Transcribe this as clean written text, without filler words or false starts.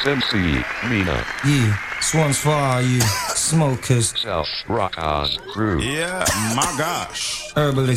MC, Mina. Yeah, this one's for all you smokers. Self Rock On Crew. Yeah, my gosh. Herbalist.